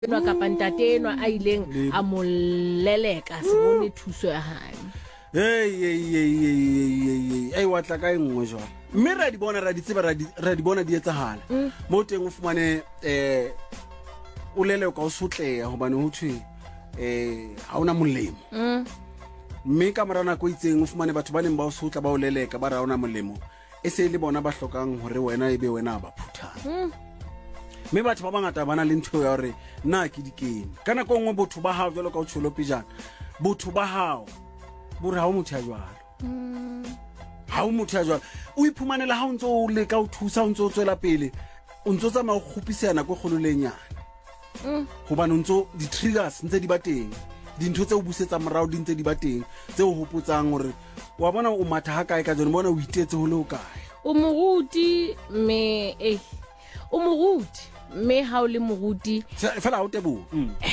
no ka pantate no a ileng a moleleka se bone thuso ya hae ei wa tla ka engwe jwa mme ra di bona ra di tseba ra di bona di etsahala mo teng o fumane o lele ka o sotleya hobane ho thwe ha ona molemo mme ka morana go itseng o fumane batho ba neng ba o sotla ba o leleka ba ra ona molemo e se le bona ba hlokang hore wena ebe wena ba phuthana mme batho ba bangata bana le ntho ya hore na ke dikene kana go ngwe botho ba hao jalo ka o tsholo pejana botho ba hao bore ha o motho ya jwalo ha o motho ya jwalo o iphumanela ha o ntse o le ka o thusa o ntse o tswela pele o ntse o tsamaya o khupisana go kgololenyana hobane ntse di triggers ntse di ba teng dintho tse o busetsa morao di ntse di ba teng tse o hopotsang hore wa bona o matha ha kae ka jone bona o itetse ho le o kae o moruti me ha o le moruti fela o tebo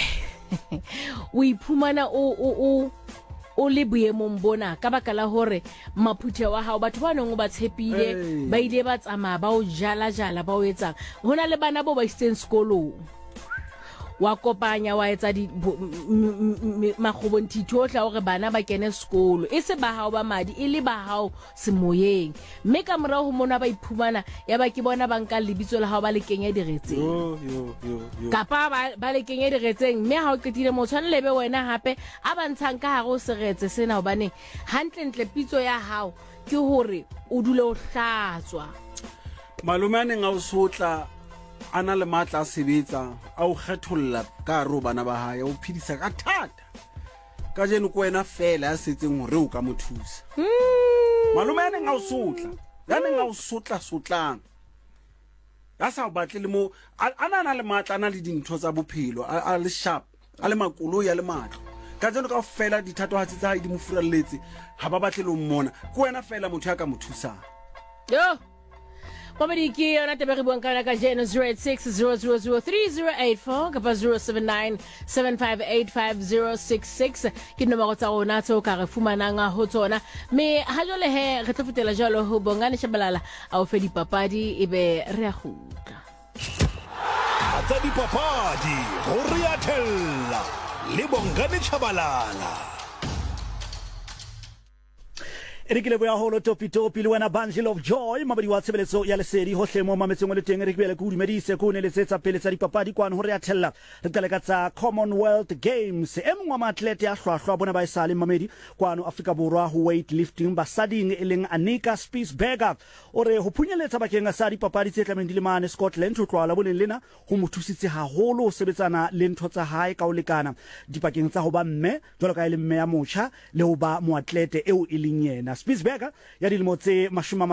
o iphumana o le boemong bona ka baka la hore maphuthe wa hao batho ba neng o ba tshepile ba ile ba tsamaya ba o jala ba o etsang hona le bana bo ba iseng sekolong wa kopanya wa etsa di magobontitho tla hore bana ba kene sekolo e se ba hao ba madi e le ba hao semoyeng mme ka mora ho mona ba iphumana ya ba ke bona ba nka lebitso la hao ba le kenya diretseng kapa ba le kenya diretseng mme ha o qetile mo tshwanele be wena hape a ba ntshang ka hare o seretse sena hobane hantle pitso ya hao ke hore o dule o hlatswa malume a neng a o sotla ana le matla a sebetsa a o kgetholla ka ro bana ba hae o phidisa ka thata ka jeno ko wena fela a setseng hore o ka mothusa malume a neng a o sotla ya neng a o sotlang ya sa o batle le mo ana le matla ana le dintho tsa bophelo a le sharp a le makolo ya le matlo ka jeno ka fela dithatwahatsi tsa hae di mo furalletse ha ba batle le mmona ko wena fela motho ya ka mothusa yo Komedi ki yona tebe re buang kana ka jeno 0860003084 kapa 0797585066 ke nomoro tsa rona tse o ka re fumanang ho tsona me ha jole he re tlo fetela jalo ho Bongani Shabalala a o fe dipapadi ebe re a gutla tsa dipapadi ho re a thella le Bongani Shabalala Erikile boya holo topi le wena bundle of joy mabadi wa tshebeletso ya lesedi hohle mo mametseng le teng re kbele ku dumedise ko ne letsetsa pele tsa dipapadi kwana ho re a thella re tla tsa Commonwealth Games emngwa maatlete ya hlwahlwa bona ba isale mamedi kwano Afrika Borwa ho weightlifting basading eleng Anika Spitzberger ore ho phunyeletsa bakeng sa dipapadi tse tlameng di le mane Scotland ho tlwala boleng lena ho mothusitse haholo ho sebetsana le ntho tsa hae ka o lekana dipakeng tsa ho ba mme jwalo ka ile mme ya mocha le ho ba moatlete eo eleng yena Spitzberger ya dilemo tse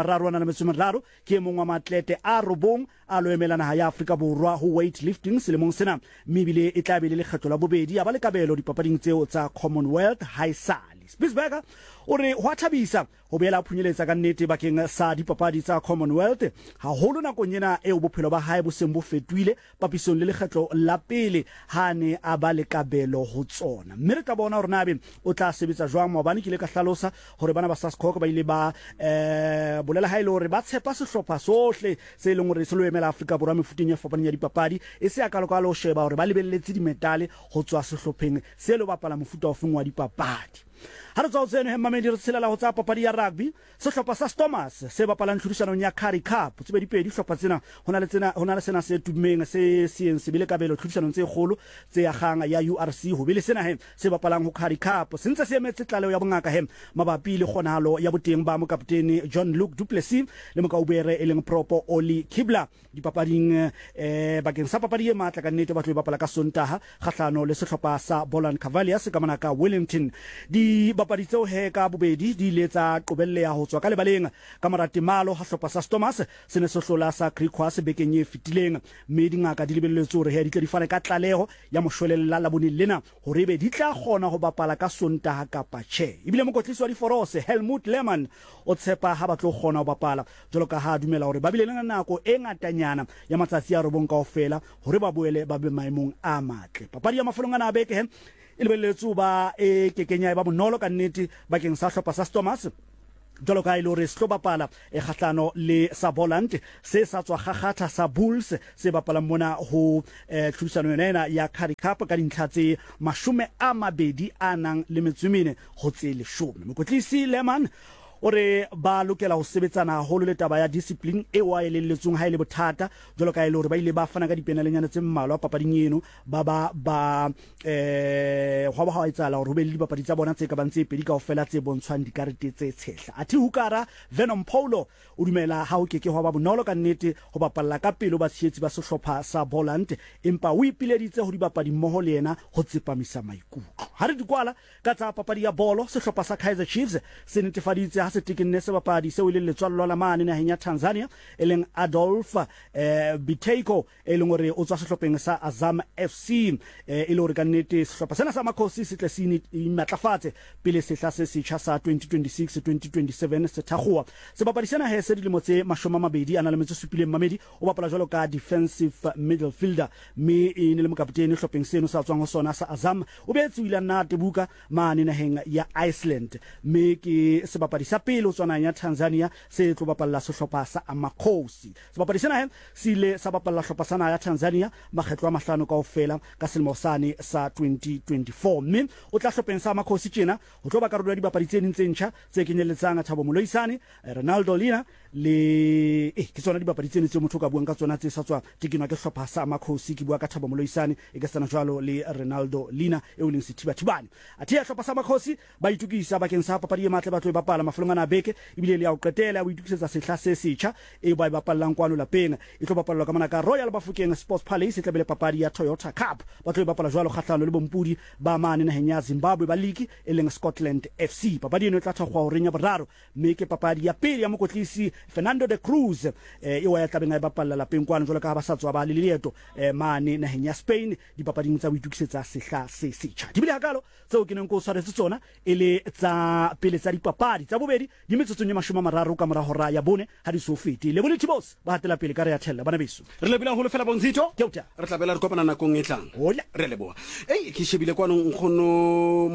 33 ke mongwe wa maatlete a robong a lo emelana ya Afrika Borwa ho weightlifting selemong sena mebile e tla be le lekgetlo la bobedi ya ba le kabelo dipapading tseo tsa Commonwealth High Sali Spitzberger o re ho thabisa ho beela phunyeletsa ka nnete bakeng sa dipapadi tsa Commonwealth ha holo nakong yena e bophelo ba hae bo seng bo fetwile papisong le lekgetlo la pele ha ne a ba le kabelo ho tsona mme re tla bona hore nabe o tla sebetsa jwang maobane ke le ka hlalosa hore bana ba Saskok ba ile ba bolela ha ile hore ba tshepa sehlopha sohle se leng hore se lo emela Afrika Borwa mefuteng ya fapaneng ya dipapadi e se akalo ka lo sheba hore ba lebelletse di medale ho tswa sehlopheng se lo bapala mofuta of wa dipapadi ha re tsao tseno hemma medi re tshelela ho tsa papadi ya rugby sehlopha sa Stormers se bapalang tlhodisanong ya Currie Cup tsebe dipedi hlopha tsena hona le sena se tumeng se se bile kabelo tlhodisanong tse kgolo tse ya gang ya URC ho bile sena he se bapalang ho Currie Cup sentse se emetse tlaleo ya bongaka he mabapi le kgonahalo ya boteng ba mokaptene John Luke Du Plessis le mokaubere eleng Propo Oli Kibla dipapading bakeng sa papadi e matla ka nnete ba tlo bapala ka Sontaha kgahlano le sehlopha sa Boland Cavaliers ka manaka Wellington di bapadi tseo he ka bobedi di letsa qobelle ya ho tswa ka lebaleng ka maratemalo ha hlopa sa Stormers se ne se hlola sa Creekwas bekeng e fitileng mme dingaka di lebelletswe hore he di tla di fane ka tlaleho ya moshwelella la bone lena hore be di tla kgona ho bapala ka Sontaha kapa tjhe ebile mokotlisi wa diforose Helmut Lehmann o tshepa ha ba tlo kgona ho bapala jalo ka ha dumela hore ba bile le nako e ngatanyana ya matsatsi a robong kaofela hore ba boele ba be maemong a matle papadi ya mafolongana a beke he e lebelletswe ba e kekenya ba bonolo ka nnete bakeng sa hlopha sa Stormers jalo ka ile re se bapala kgahlano le sa Boland se sa tswa gagata sa Bulls se bapala mona ho tlhusano yona ya Currie Cup ka dintlha tse 20 anang le metsumine ho tse 10 mokotlisi Leman ore ba lokela ho sebetsana haholo le taba ya discipline e wa elelletsong ha ile bothata jalo ka ile hore ba ile ba fana ka dipenalenyana tse mmalwa papading eno ba hwa ba ha itsala hore ho be le dipapadi tsa bona tse ka bantse pedi kaofela tse bontshwang dikarete tse tshehla athi hukara Venom Paulo o dumela ha o keke hwa ba bonolo ka nnete ho bapalla ka pelo ba tshetsi ba sehlopha sa Boland empa o ipileditse ho dipapadi mmoho le yena ho tsepamisa maikutlo ha re dikwala ka tsa papadi ya bolo sehlopha sa Kaizer Chiefs se netefaditse ha se tikenne se bapadi se o ile letswallo la mane naheng ya Tanzania eleng Adolf Biteko eleng hore o tswa sehlopheng sa Azam FC ile hore ka nnete sehlopha sena sa Makhosi se tlesini imatlafatse pele sehla se setjha sa 2026-2027 se thakgoa se bapadi sena he se dilemo tse 20 ana le metso supileng mamedi o bapala jwalo ka defensive midfielder me ene le mokaptene hlopheng seno sa tswang ho sona sa Azam o beetse o ile na tebuka mane naheng ya Iceland me ke se bapadi sa pele o tswana ya Tanzania se tlo bapalla sehlopha sa Amakhosi se bapadi sena he sile sa bapalla sehlopha sana ya Tanzania makgetlo a mahlano kaofela ka selemo sane sa 2024 mme o tla hlopheng sa Amakhosi tjena ho tlo ba karolo ya dibapadi tse ntse ntjha tse kenyeletsang Thabo Moloisane Ronaldo Lina le ke tsona dibapadi tse ntse motho ka buang ka tsona tse sa tswa tikinwa ke sehlopha sa Amakhosi ke bua ka Thabo Moloisane e ka sana jwalo le Ronaldo Lina e o leng sethibathibane athi ya sehlopha sa Amakhosi ba itukisa bakeng sa papadi e matle ba tlo bapala mafulong ana beke ibile le ya o qetela o itukisetsa sehla se setjha e ba bapallang kwano lapeng e tlo bapallwa ka mana ka Royal Bafokeng Sports Palace e tla bele papadi ya Toyota Cup ba tlo bapala jwalo kgahlano le bompudi ba mane naheng ya Zimbabwe ba league e leng Scotland FC papadi eno e tla thakgwa ho renya boraro mme ke papadi ya pele ya mokotlisi Fernando de Cruz e wa ya tlabeng a bapalla lapeng kwano jwalo ka ba sa tswa ba le leeto mane naheng ya Spain dipapading tsa boitukisetsa sehla se setjha dibile hakalo tseo ke neng go tshwaretse tsona ele tsa pele tsa dipapadi tsa bobedi di metsotsong ya 30 ka mora hora ya bone ha di so fete le bole tibos ba hatela pele ka re ya thella bana beso re lebile ho lefela bonzito ke uta re tlabela re kopana nakong e tlang hola re leboa ke shebile kwano nkgono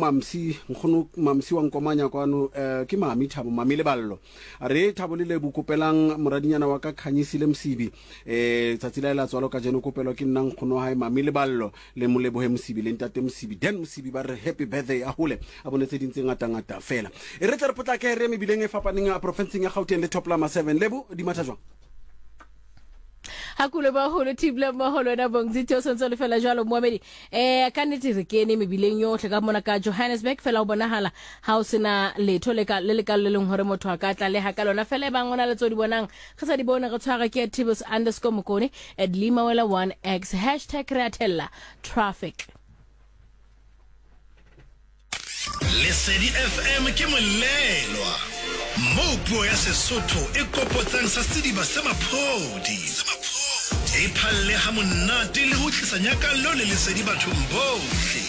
mamsi wa nkomanya kwano ke mami Thabo mami le ballo re Thabo le bukopelang moradinyana wa ka Khanyisi le Msibi tsatsi la tswalo ka jeno kopelo ke nna nkgono hae mami le ballo le molebohe Msibi le ntate Msibi den Msibi ba re happy birthday a hole a bonetse dintse ngata fela e re tla re potla ke re mebileng e fapaneng a provinceng ya Gauteng le Top Lama 7 lebo di matha jwang hakule ba holo tibla ba holo na bongzito sontso le fela jalo moamedi ka nnete re kene mebileng yohle ka mona ka Johannesburg fela o bonahala ha o sena letho le ka le leng hore motho a ka tla le ha ka lona fela ba ngona le tso di bonang ga sa di bona re tshwara ke @tibos_mokone @limawela1x #reatella traffic Lesedi FM ke molelwa mo puo ya Sesotho e kopotsang sa sediba sa maphodi e phalle ha monate le ho tlisa nyakalo le lesedi bathong bohle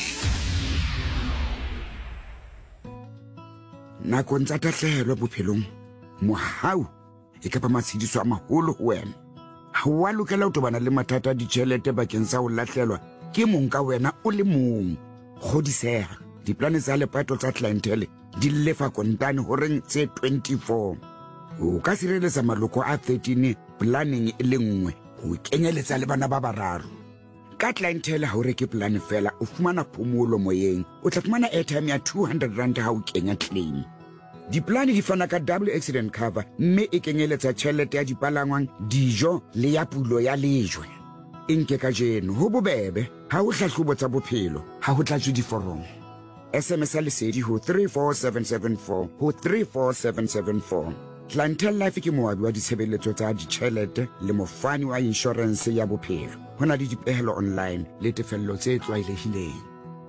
nakong tsa tahlehelo bophelong mohau e ka ba matshidiso a maholo ho wena ha wa lokela ho tobana le mathata a ditjhelete bakeng sa ho lahlelwa ke mong ka wena o le mong kgodiseha diplane tsa lepato tsa clientele di lefa kontane ho reng tse 24 o ka sireletsa maloko a 13 planning e le nngwe ho kenyeletsa le bana ba bararo ka clientele ha o reke plan fela o fumana phomolo moyeng o tla fumana airtime ya 200 rand ha o kenya claim diplane di fana ka double accident cover mme e kenyeletsa tjhelete ya dipalangwang dijo le ya pulo ya lejwe inke ka jeno ho bobebe ha o hlahlobo tsa bophelo ha ho tlatswe diforomo SMS lesedi ho 34774 ho 34774 Clientele Life ke moabi wa ditshebeletso tsa ditjhelete le mofani wa insurance ya bophelo hona le dipehelo online le tefello tse tlwaelehileng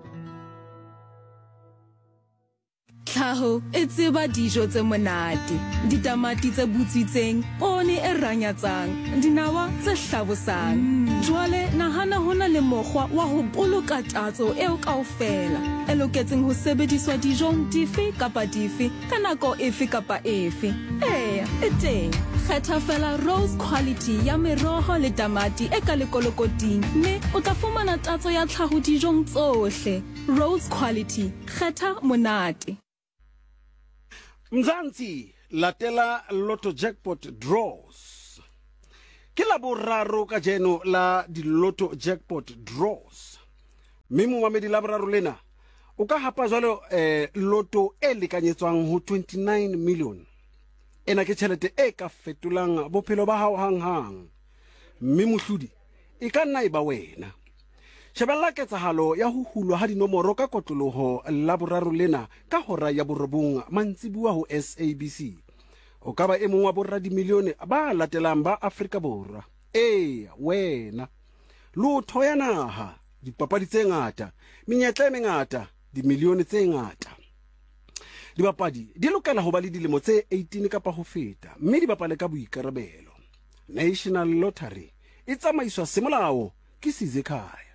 Tlhaho e tseba dijo tse monate ditamati tse butsitseng poone e ranyatsang dinawa tse hlabosang jwale nahana hona le mokgwa wa ho boloka tatso eo kaofela e loketseng ho sebediswa dijong dife kapa dife ka nako efe kapa efe e teng kgetha fela Rose quality ya meroho le tamati e ka lekolokoting mme o tla fumana tatso ya tlhaho dijong tsohle Rose quality kgetha monate Mzansi latela Lotto jackpot draws. Ke la boraro ka jeno la di Lotto jackpot draws. Mimu mamedi la boraro lena o ka hapa jwalo Lotto e lekanyetswang ho 29 million. Ena ke tšhelete e ka fetolang bophelo ba hao hang. Mme mohlodi e ka nna e ba wena. Shebella ketsahalo ya ho hulwa ha dinomoro ka kotloloho la boraro lena ka hora ya borobong mantsibua ho SABC. O ka ba e mong wa borra dimilione ba latelang ba Afrika Borwa. Wena. Lotho ya naha, dipapadi tse ngata, menyetla e mengata, dimilione tse ngata. Dibapadi di lokela ho ba le dilemo tse 18 kapa ho feta, mme di bapale ka boikarabelo. National Lottery e tsamaiswa semolao ke Sizekhaya.